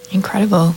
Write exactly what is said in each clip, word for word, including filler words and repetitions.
Incredible.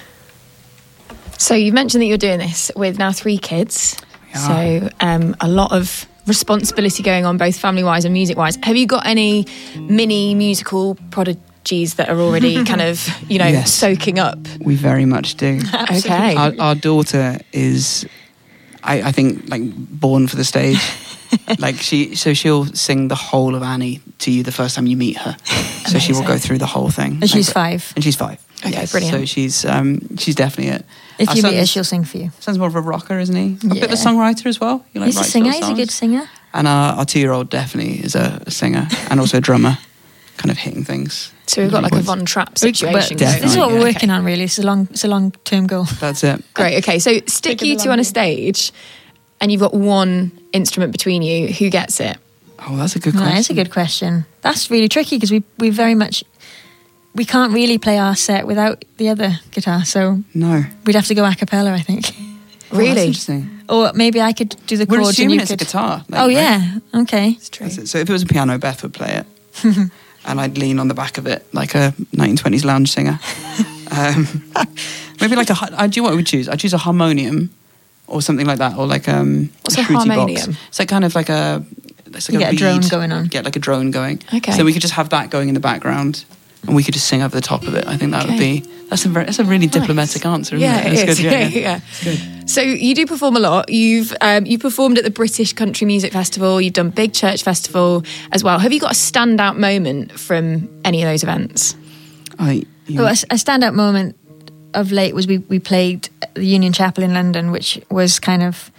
So you've mentioned that you're doing this with now three kids. Yeah. So um, a lot of responsibility going on, both family-wise and music-wise. Have you got any mini musical prodigies that are already kind of, you know, Yes. soaking up? We very much do. Okay. Our, our daughter is, I, I think, like born for the stage. Like she, so she'll sing the whole of Annie to you the first time you meet her. So she will go through the whole thing. And she's Like, five. And she's five. Okay, yes. brilliant. So she's um, she's definitely it. If Our you meet her, son's- she'll sing for you. Son's more of a rocker, isn't he? A bit of a Yeah. songwriter as well. You like He's a writes singer. little He's a good songs. singer. And our, our two-year-old definitely is a, a singer and also a drummer, kind of hitting things. So we've got like a Voice. Von Trapp But situation this going is on. what we're Okay. working on, really. It's a long, it's a long-term goal. That's it. Great. Okay. So stick Bigger you the two on a longer. stage and you've got one instrument between you. Who gets it? Oh, that's a good question. That is a good question. That's really tricky because we we very much we can't really play our set without the other guitar, so No. we'd have to go a cappella, I think. Oh, that's Really? interesting. Or maybe I could do the We're chords and assuming you it's could. a guitar. like, Oh right? yeah, okay. It's true. That's it. So if it was a piano, Beth would play it. And I'd lean on the back of it like a nineteen twenties lounge singer. um, maybe like a... har- I do you know what I would choose? I'd choose a harmonium or something like that. Or like um, What's a a fruity harmonium? box. It's like kind of like a... It's like You get a reed. drone going on. Get like a drone going. Okay. So we could just have that going in the background and we could just sing over the top of it. I think that would Okay. be... That's a, very, that's a really diplomatic answer, isn't Yeah, it? it That's is. good. Yeah, Yeah, yeah. It's good. So you do perform a lot. You've um, you performed at the British Country Music Festival. You've done Big Church Festival as well. Have you got a standout moment from any of those events? I, you Well, a, a standout moment of late was we, we played at the Union Chapel in London, which was kind of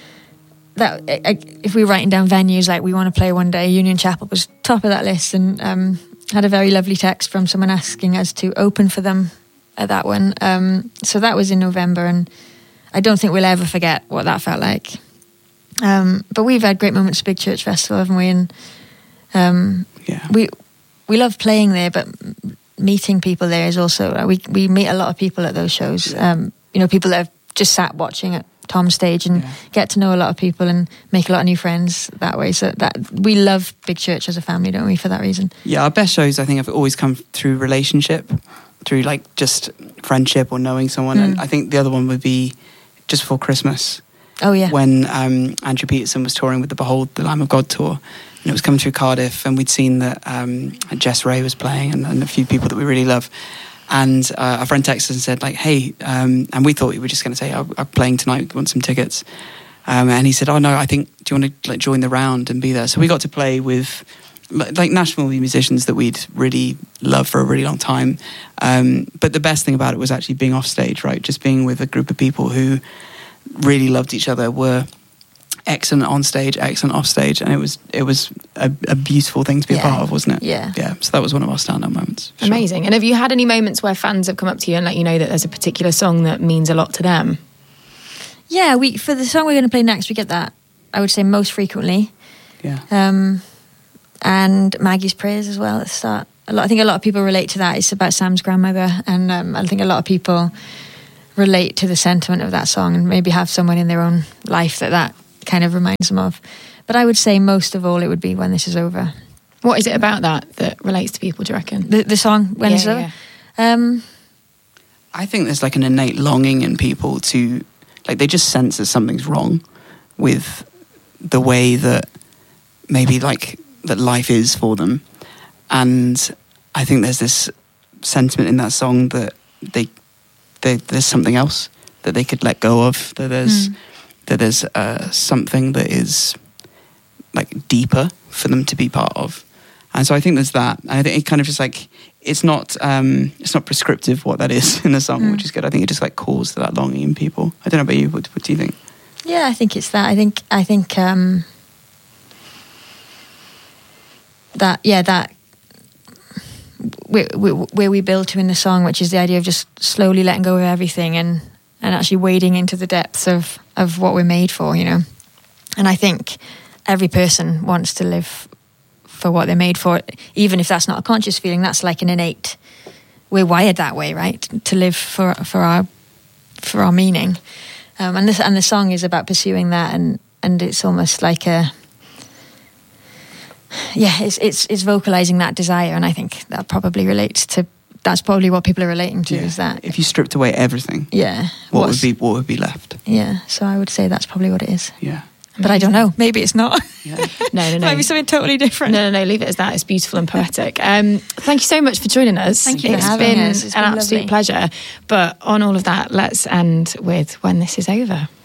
that. I, I- if we were writing down venues like we want to play one day, Union Chapel was top of that list, and um, had a very lovely text from someone asking us to open for them at that one. Um, so that was in November, and I don't think we'll ever forget what that felt like. Um, but we've had great moments at Big Church Festival, haven't we? And um, yeah. we we love playing there, but meeting people there is also we we meet a lot of people at those shows. Um, you know, people that have just sat watching at Tom's stage and Yeah. get to know a lot of people and make a lot of new friends that way. So that we love Big Church as a family, don't we? For that reason. Yeah, our best shows I think have always come through relationship, through like just friendship or knowing someone. Mm. And I think the other one would be just before Christmas Oh yeah. when um, Andrew Peterson was touring with the Behold the Lamb of God tour. And it was coming through Cardiff, and we'd seen that um, Jess Ray was playing, and, and a few people that we really love. And uh, our friend texted and said, like, hey, um, and we thought we were just going to say, I'm playing tonight, we want some tickets. Um, and he said, oh no, I think, do you want to like join the round and be there? So we got to play with like, like national musicians that we'd really loved for a really long time. Um, but the best thing about it was actually being off stage, right? Just being with a group of people who really loved each other, were excellent on stage, excellent off stage, and it was it was a, a beautiful thing to be Yeah. a part of, wasn't it? Yeah. Yeah. So that was one of our standout moments. for sure. Amazing. And have you had any moments where fans have come up to you and let you know that there's a particular song that means a lot to them? Yeah. We for the song we're going to play next, we get that I would say most frequently. Yeah. Um, and Maggie's Prayers as well at the start. A lot, I think a lot of people relate to that. It's about Sam's grandmother, and um, I think a lot of people relate to the sentiment of that song and maybe have someone in their own life that that kind of reminds them of. But I would say most of all it would be When This Is Over. What is it about that that relates to people, do you reckon? The, the song When Yeah, This Is Over. yeah. Um, I think there's like an innate longing in people to, like, they just sense that something's wrong with the way that maybe like that life is for them. And I think there's this sentiment in that song that they, they there's something else that they could let go of, that there's Mm. that there's uh, something that is like deeper for them to be part of. And so I think there's that. And I think it kind of just like, it's not um, it's not prescriptive what that is in the song, Mm. which is good. I think it just like calls to that longing in people. I don't know about you. What, what do you think? yeah, I think it's that. I think I think um, that yeah that where, where, where we build to in the song, which is the idea of just slowly letting go of everything and and actually wading into the depths of of what we're made for, you know. And I think every person wants to live for what they're made for, even if that's not a conscious feeling. That's like an innate. We're wired that way, right? To live for for our for our meaning. Um, and this and the song is about pursuing that, and and it's almost like a yeah, it's it's it's vocalizing that desire, and I think that probably relates to that's probably what people are relating to. Yeah. Is that if you stripped away everything, yeah, what what's- would be what would be left? Yeah, so I would say that's probably what it is. Yeah. But I don't know. Maybe it's not. Yeah. No, no, no. Might be something totally different. No, no, no. Leave it as that. It's beautiful and poetic. Um, thank you so much for joining us. Thank you for It's having been us. It's an been absolute lovely. pleasure. But on all of that, let's end with When This Is Over.